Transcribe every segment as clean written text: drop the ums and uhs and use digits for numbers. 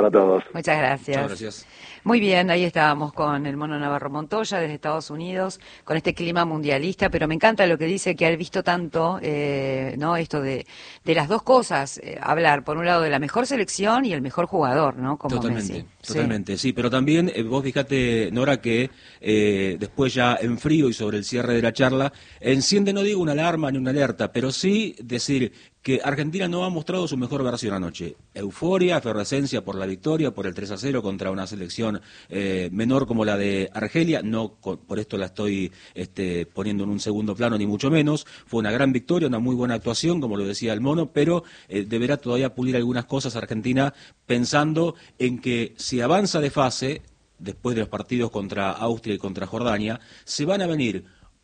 a todos. Muchas gracias. Muchas gracias. Muy bien, ahí estábamos con el Mono Navarro Montoya desde Estados Unidos, con este clima mundialista, pero me encanta lo que dice, que ha visto tanto, ¿no? Esto de las dos cosas, hablar por un lado de la mejor selección y el mejor jugador, ¿no? Como Messi. Totalmente, sí, pero también vos fíjate, Nora, que después ya en frío y sobre el cierre de la charla, enciende, no digo una alarma ni una alerta, pero sí decir que Argentina no ha mostrado su mejor versión anoche. Euforia, efervescencia por la victoria, por el 3-0 contra una selección menor como la de Argelia, no por esto la estoy poniendo en un segundo plano, ni mucho menos. Fue una gran victoria, una muy buena actuación, como lo decía el Mono, pero deberá todavía pulir algunas cosas Argentina, pensando en que si avanza de fase, después de los partidos contra Austria y contra Jordania, se van a venir,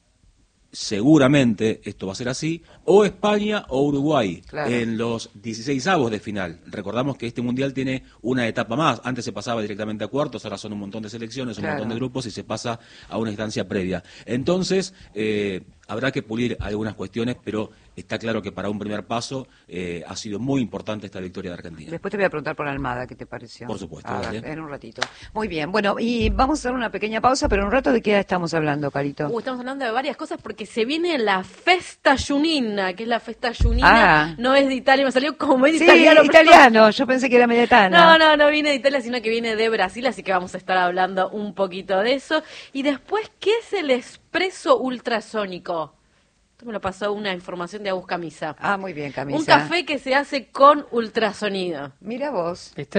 seguramente esto va a ser así, o España o Uruguay, claro, en los 16avos de final. Recordamos que este Mundial tiene una etapa más. Antes se pasaba directamente a cuartos, ahora son un montón de selecciones, un montón de grupos y se pasa a una instancia previa. Entonces, habrá que pulir algunas cuestiones, pero está claro que para un primer paso ha sido muy importante esta victoria de Argentina. Después te voy a preguntar por Almada, ¿qué te pareció? Por supuesto. En un ratito. Muy bien, bueno, y vamos a hacer una pequeña pausa, pero en un rato, ¿de qué estamos hablando, Carito? Estamos hablando de varias cosas porque se viene la Festa Junina, que es la Festa Junina, no es de Italia, me salió como es italiano. Italiano, yo pensé que era medetana. No viene de Italia, sino que viene de Brasil, así que vamos a estar hablando un poquito de eso. Y después, ¿qué es el espresso ultrasónico? Esto me lo pasó una información de Agus Camisa. Muy bien, Camisa. Un café que se hace con ultrasonido. Mira vos. ¿Viste?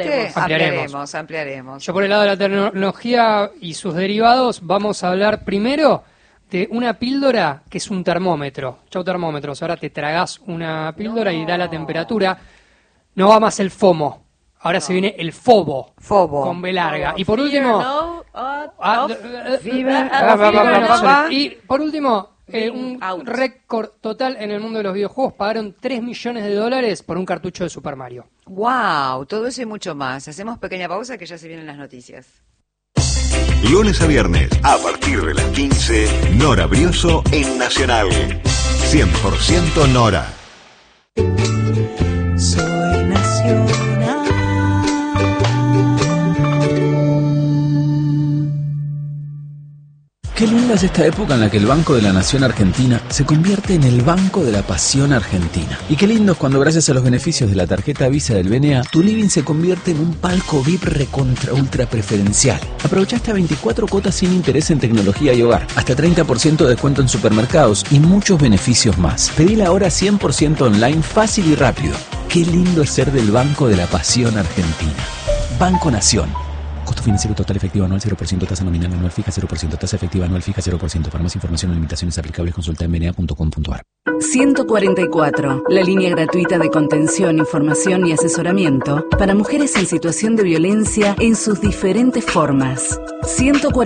Ampliaremos. Yo por el lado de la tecnología y sus derivados vamos a hablar primero de una píldora que es un termómetro. Chau termómetros, ahora te tragás una píldora y da la temperatura. No va más el FOMO. Ahora se viene el FOBO. Con B larga. Y por último... Y por último... un récord total en el mundo de los videojuegos. Pagaron $3 millones por un cartucho de Super Mario. ¡Wow! Todo eso y mucho más. Hacemos pequeña pausa que ya se vienen las noticias. Lunes a viernes, a partir de las 15, Nora Brioso en Nacional. 100% Nora. Soy Nacional. Qué linda es esta época en la que el Banco de la Nación Argentina se convierte en el Banco de la Pasión Argentina. Y qué lindo es cuando, gracias a los beneficios de la tarjeta Visa del BNA, tu living se convierte en un palco VIP recontra ultra preferencial. Aprovecha hasta 24 cuotas sin interés en tecnología y hogar, hasta 30% de descuento en supermercados y muchos beneficios más. Pedila ahora 100% online, fácil y rápido. Qué lindo es ser del Banco de la Pasión Argentina. Banco Nación. Costo financiero total efectivo anual 0%, tasa nominal anual fija 0%, tasa efectiva anual fija 0%. Para más información o limitaciones aplicables consulta en bna.com.ar. 144, la línea gratuita de contención, información y asesoramiento para mujeres en situación de violencia en sus diferentes formas. 144